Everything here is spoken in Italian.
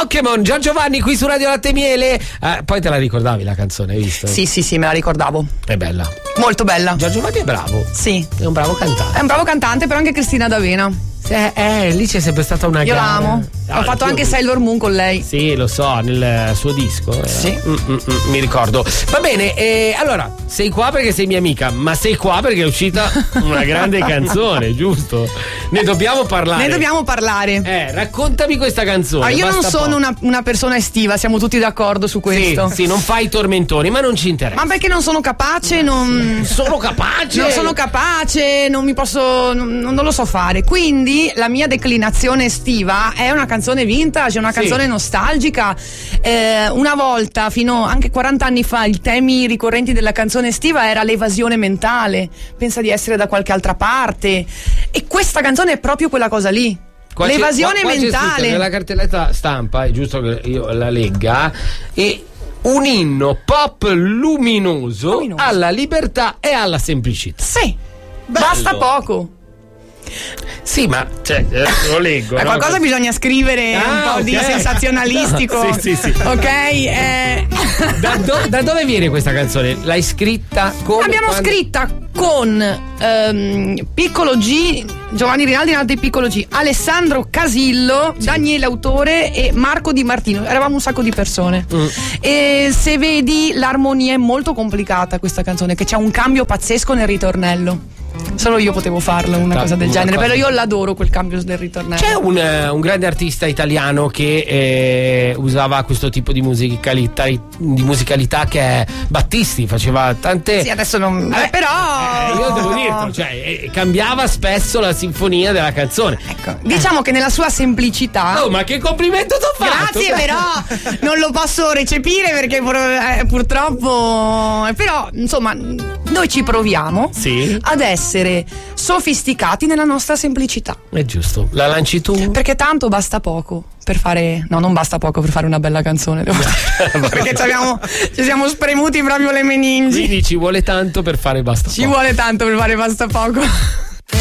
Pokémon, Giorgio Vanni qui su Radio Latte e Miele. Poi te la ricordavi la canzone, hai visto? Sì, me la ricordavo. È bella. Molto bella. Giorgio Vanni è bravo. Sì. È un bravo cantante. È un bravo cantante, però anche Cristina D'Avena. Lì c'è sempre stata una Io gara. la amo. Ho fatto anche Sailor Moon con lei. Sì, lo so, nel suo disco. Sì. Mi ricordo. Va bene, allora, sei qua perché sei mia amica, ma sei qua perché è uscita una grande canzone, giusto? Ne dobbiamo parlare. Raccontami questa canzone. Io non sono una persona estiva, siamo tutti d'accordo su questo. Sì, non fai tormentoni, ma non ci interessa. Ma perché non sono capace, non sono capace, non mi posso, non lo so fare. Quindi la mia declinazione estiva è una canzone vintage, una canzone nostalgica. Una volta, fino anche 40 anni fa, i temi ricorrenti della canzone estiva era l'evasione mentale, pensa di essere da qualche altra parte, e questa canzone è proprio quella cosa lì. L'evasione mentale. Nella cartelletta stampa, è giusto che io la legga, e un inno pop luminoso alla libertà e alla semplicità. Sì, basta poco. Sì, ma lo leggo. Qualcosa bisogna scrivere, un po' di sensazionalistico. Sì. Ok. Da dove viene questa canzone? L'hai scritta come? L'abbiamo scritta con Piccolo G, Giovanni Rinaldi in altri Piccolo G, Alessandro Casillo, Daniele Autore e Marco Di Martino. Eravamo un sacco di persone. E se vedi, l'armonia è molto complicata, questa canzone, che c'è un cambio pazzesco nel ritornello. Solo io potevo farlo, una cosa del genere, però io l'adoro quel cambio del ritornello. C'è un grande artista italiano che usava questo tipo di musicalità che è Battisti, faceva tante. Sì, adesso non. Però. Io devo dirlo, cambiava spesso la sinfonia della canzone. Ecco, diciamo che nella sua semplicità. Oh, ma che complimento t'ho fatto! Grazie, però non lo posso recepire perché purtroppo. Però, insomma, noi ci proviamo ad essere sofisticati nella nostra semplicità. È giusto. La lanci tu? Perché tanto basta poco per fare. No, non basta poco per fare una bella canzone, devo dire. Perché ci siamo spremuti proprio le meningi. Quindi ci vuole tanto per fare basta poco. Ci vuole tanto per fare basta poco.